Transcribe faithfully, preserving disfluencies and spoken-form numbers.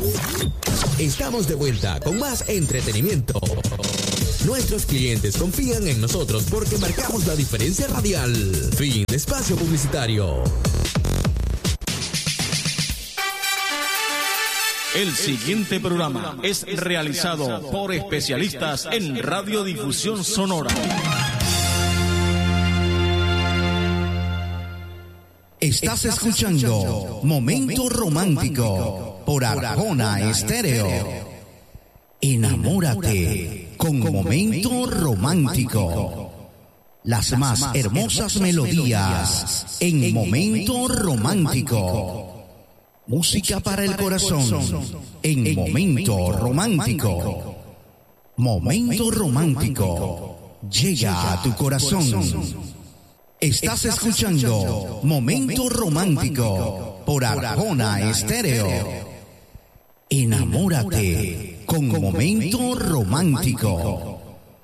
Estamos de vuelta con más entretenimiento. Nuestros clientes confían en nosotros porque marcamos la diferencia radial. Fin de espacio publicitario. El siguiente programa es realizado por especialistas en radiodifusión sonora. Estás escuchando Momento Romántico por Arjona Estéreo. Enamórate con Momento Romántico. Las más hermosas melodías en Momento Romántico. Música para el corazón en Momento Romántico. Momento Romántico llega a tu corazón. Estás escuchando Momento Romántico por Arjona Estéreo. Enamórate con Momento Romántico.